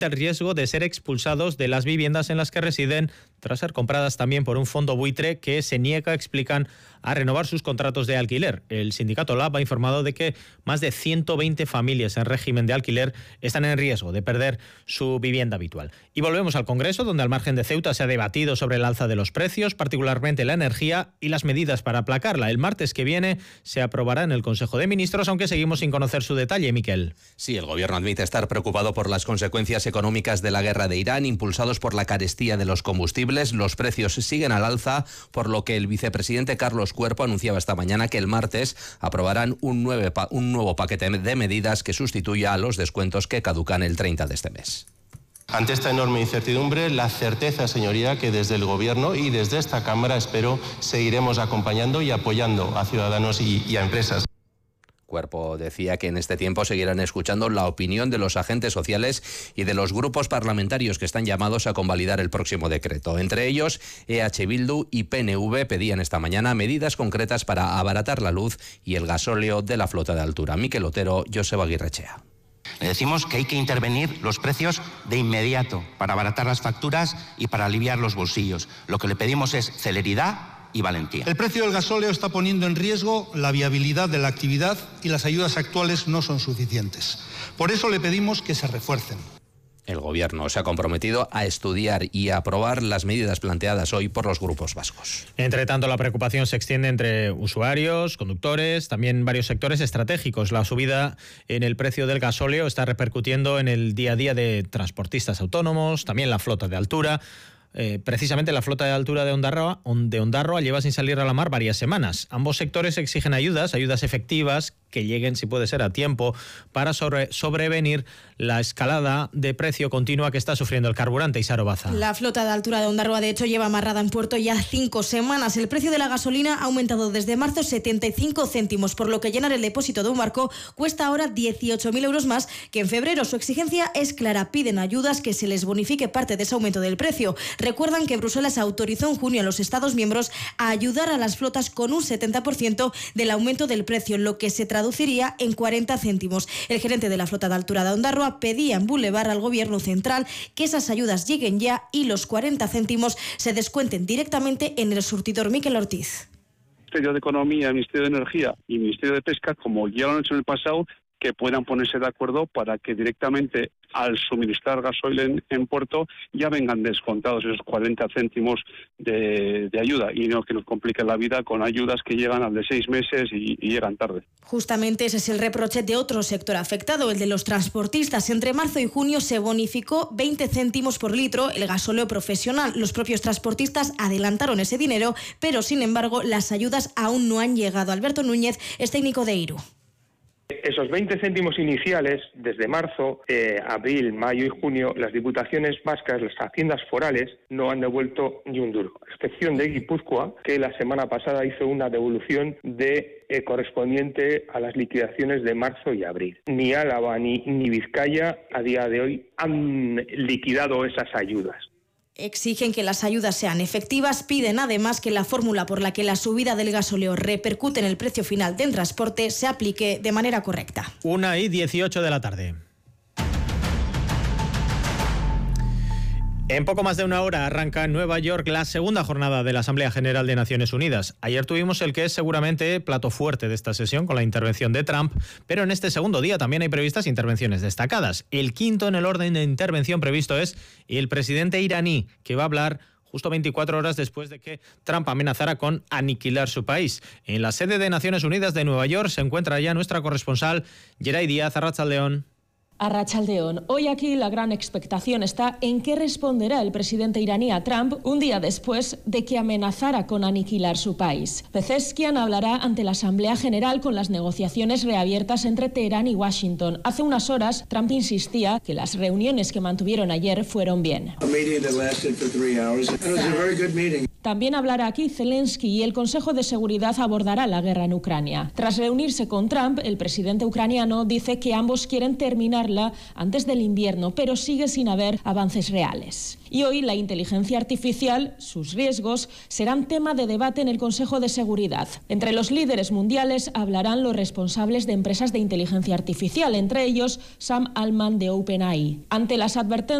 el riesgo de ser expulsados de las viviendas en las que residen tras ser compradas también por un fondo buitre que se niega, explican, a renovar sus contratos de alquiler. El sindicato LAB ha informado de que más de 120 familias en régimen de alquiler están en riesgo de perder su vivienda habitual. Y volvemos al Congreso, donde al margen de Ceuta se ha debatido sobre el alza de los precios, particularmente la energía y las medidas para aplacarla. El martes que viene se aprobará en el Consejo de Ministros, aunque seguimos sin conocer su detalle, Miquel. Sí, el Gobierno admite estar preocupado por las consecuencias económicas de la guerra de Irán, impulsados por la carestía de los combustibles. Los precios siguen al alza, por lo que el vicepresidente Carlos Cuerpo anunciaba esta mañana que el martes aprobarán un nuevo paquete de medidas que sustituya a los descuentos que caducan el 30 de este mes. Ante esta enorme incertidumbre, la certeza, señoría, que desde el Gobierno y desde esta Cámara, espero, seguiremos acompañando y apoyando a ciudadanos y a empresas. Cuerpo decía que en este tiempo seguirán escuchando la opinión de los agentes sociales y de los grupos parlamentarios que están llamados a convalidar el próximo decreto. Entre ellos, EH Bildu y PNV pedían esta mañana medidas concretas para abaratar la luz y el gasóleo de la flota de altura. Miquel Otero, Joseba Aguirrechea. Le decimos que hay que intervenir los precios de inmediato para abaratar las facturas y para aliviar los bolsillos. Lo que le pedimos es celeridad y valentía. El precio del gasóleo está poniendo en riesgo la viabilidad de la actividad y las ayudas actuales no son suficientes. Por eso le pedimos que se refuercen. El Gobierno se ha comprometido a estudiar y a aprobar las medidas planteadas hoy por los grupos vascos. Entre tanto, la preocupación se extiende entre usuarios, conductores, también varios sectores estratégicos. La subida en el precio del gasóleo está repercutiendo en el día a día de transportistas autónomos, también la flota de altura. Precisamente la flota de altura de Ondarroa lleva sin salir a la mar varias semanas. Ambos sectores exigen ayudas efectivas que lleguen, si puede ser, a tiempo para sobrevenir la escalada de precio continua que está sufriendo el carburante. Isaro Baza. La flota de altura de Ondarroa, de hecho, lleva amarrada en puerto ya 5 semanas. El precio de la gasolina ha aumentado desde marzo 75 céntimos, por lo que llenar el depósito de un barco cuesta ahora 18.000 euros más que en febrero. Su exigencia es clara: piden ayudas, que se les bonifique parte de ese aumento del precio. Recuerdan que Bruselas autorizó en junio a los Estados miembros a ayudar a las flotas con un 70% del aumento del precio, lo que se traduciría en 40 céntimos. El gerente de la flota de altura de Ondarroa pedía en Boulevard al Gobierno central que esas ayudas lleguen ya y los 40 céntimos se descuenten directamente en el surtidor. Miquel Ortiz. Ministerio de Economía, Ministerio de Energía y Ministerio de Pesca, como ya lo han hecho en el pasado, que puedan ponerse de acuerdo para que directamente al suministrar gasoil en puerto ya vengan descontados esos 40 céntimos de ayuda, y no que nos compliquen la vida con ayudas que llegan al de 6 meses y llegan tarde. Justamente ese es el reproche de otro sector afectado, el de los transportistas. Entre marzo y junio se bonificó 20 céntimos por litro el gasóleo profesional. Los propios transportistas adelantaron ese dinero, pero sin embargo las ayudas aún no han llegado. Alberto Núñez es técnico de IRU. Esos 20 céntimos iniciales, desde marzo, abril, mayo y junio, las diputaciones vascas, las haciendas forales, no han devuelto ni un duro, a excepción de Guipúzcoa, que la semana pasada hizo una devolución correspondiente a las liquidaciones de marzo y abril. Ni Álava ni Vizcaya a día de hoy han liquidado esas ayudas. Exigen que las ayudas sean efectivas, piden además que la fórmula por la que la subida del gasóleo repercute en el precio final del transporte se aplique de manera correcta. 1:18 de la tarde. En poco más de una hora arranca en Nueva York la segunda jornada de la Asamblea General de Naciones Unidas. Ayer tuvimos el que es seguramente plato fuerte de esta sesión con la intervención de Trump, pero en este segundo día también hay previstas intervenciones destacadas. El quinto en el orden de intervención previsto es el presidente iraní, que va a hablar justo 24 horas después de que Trump amenazara con aniquilar su país. En la sede de Naciones Unidas de Nueva York se encuentra ya nuestra corresponsal Yeray Díaz. Arratsaldeon. Arratsaldeon. Hoy aquí la gran expectación está en qué responderá el presidente iraní a Trump un día después de que amenazara con aniquilar su país. Pezeshkian hablará ante la Asamblea General con las negociaciones reabiertas entre Teherán y Washington. Hace unas horas, Trump insistía que las reuniones que mantuvieron ayer fueron bien. También hablará aquí Zelensky y el Consejo de Seguridad abordará la guerra en Ucrania. Tras reunirse con Trump, el presidente ucraniano dice que ambos quieren terminar lanzarla antes del invierno, pero sigue sin haber avances reales. Y hoy la inteligencia artificial, sus riesgos, serán tema de debate en el Consejo de Seguridad. Entre los líderes mundiales hablarán los responsables de empresas de inteligencia artificial, entre ellos Sam Altman de OpenAI. Ante las advertencias